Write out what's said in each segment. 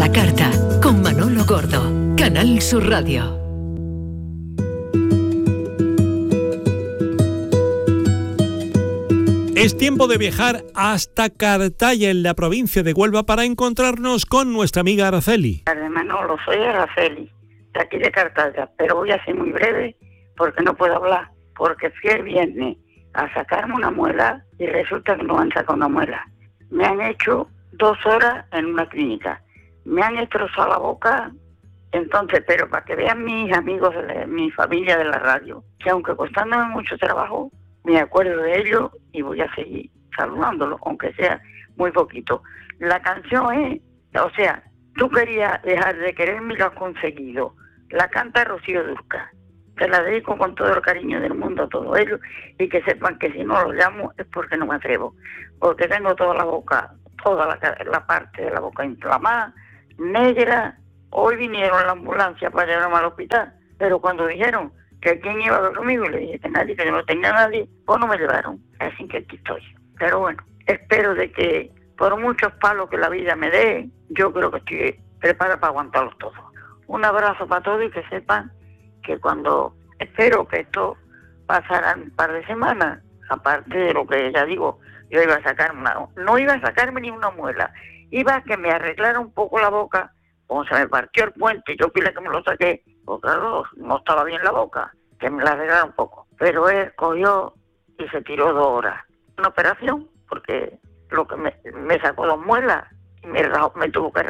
la carta, con Manolo Gordo, Canal Sur Radio. Es tiempo de viajar hasta Cartaya, en la provincia de Huelva, para encontrarnos con nuestra amiga Araceli. Manolo, soy Araceli, de aquí de Cartaya, pero voy a ser muy breve porque no puedo hablar, porque fui el viernes a sacarme una muela y resulta que no han sacado una muela. Me han hecho 2 horas en una clínica, me han destrozado la boca, entonces, pero para que vean mis amigos, mi familia de la radio, que aunque costándome mucho trabajo, me acuerdo de ellos y voy a seguir saludándolos, aunque sea muy poquito. La canción es, o sea, tú querías dejar de quererme y lo has conseguido. La canta Rocío Dúrcal. Te la dedico con todo el cariño del mundo a todos ellos y que sepan que si no los llamo es porque no me atrevo. Porque tengo toda la boca, toda la parte de la boca inflamada, negra. Hoy vinieron a la ambulancia para llevarme al hospital, pero cuando dijeron que quién iba a ver conmigo, le dije que nadie, que no tenía nadie, pues no me llevaron. Así que aquí estoy. Pero bueno, espero de que por muchos palos que la vida me dé, yo creo que estoy preparada para aguantarlos todos. Un abrazo para todos y que sepan que cuando espero que esto pasará un par de semanas, aparte de lo que ya digo, yo iba a sacarme no iba a sacarme ni una muela, iba a que me arreglara un poco la boca, como se me partió el puente, yo pide que me lo saqué, porque claro, no estaba bien la boca, que me la arreglara un poco, pero él cogió y se tiró 2 horas, una operación, porque lo que me sacó 2 muelas, y me tuvo que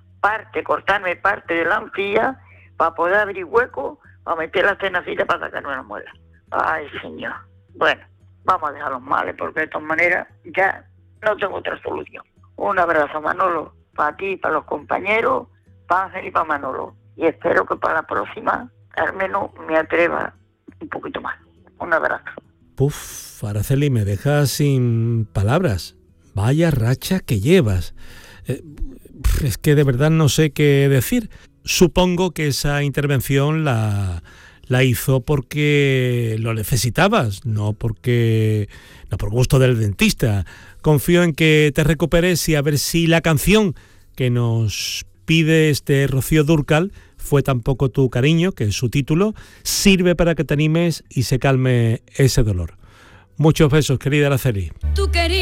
cortarme parte de la encía, para poder abrir hueco, para meter las tenacillas para sacarme una muela. Ay, señor. Bueno, vamos a dejar los males, porque de todas maneras ya no tengo otra solución. Un abrazo, Manolo, para ti, para los compañeros, para Ángel y para Manolo. Y espero que para la próxima, al menos, me atreva un poquito más. Un abrazo. Puf, Araceli, me dejas sin palabras. Vaya racha que llevas. Es que de verdad no sé qué decir. Supongo que esa intervención la hizo porque lo necesitabas, no por gusto del dentista. Confío en que te recuperes y a ver si la canción que nos pide Rocío Dúrcal, Fue tan poco tu cariño, que es su título, sirve para que te animes y se calme ese dolor. Muchos besos, querida Araceli.